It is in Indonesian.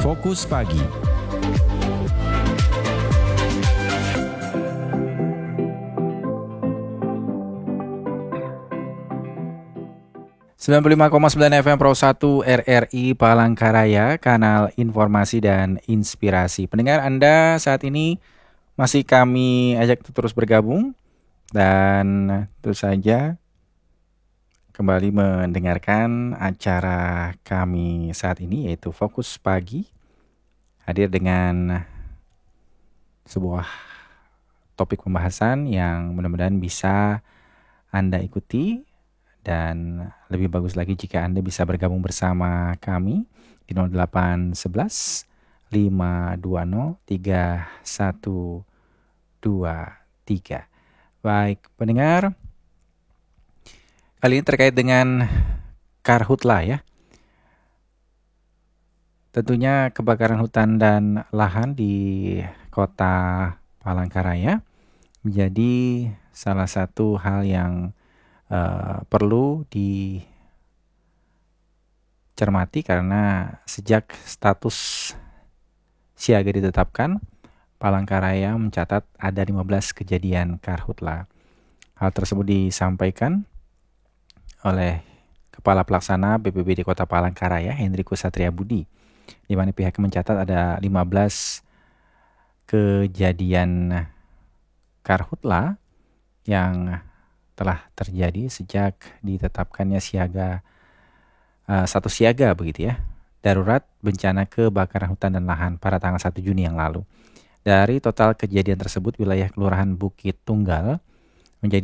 Fokus Pagi. ...95,9 FM Pro 1 RRI Palangkaraya, kanal informasi dan inspirasi. Pendengar Anda saat ini masih kami ajak terus bergabung dan tentu saja kembali mendengarkan acara kami saat ini, yaitu Fokus Pagi, hadir dengan sebuah topik pembahasan yang mudah-mudahan bisa Anda ikuti, dan lebih bagus lagi jika Anda bisa bergabung bersama kami di 0811 520 3123. Baik, pendengar, kali ini terkait dengan karhutla ya. Tentunya kebakaran hutan dan lahan di Kota Palangkaraya menjadi salah satu hal yang perlu dicermati, karena sejak status siaga ditetapkan, Palangkaraya mencatat ada 15 kejadian karhutla. Hal tersebut disampaikan oleh Kepala Pelaksana BPBD Kota Palangkaraya, Hendrikus Satriabudi, di mana pihak mencatat ada 15 kejadian karhutla yang telah terjadi sejak ditetapkannya status siaga begitu ya, darurat bencana kebakaran hutan dan lahan pada tanggal 1 Juni yang lalu. Dari total kejadian tersebut, wilayah Kelurahan Bukit Tunggal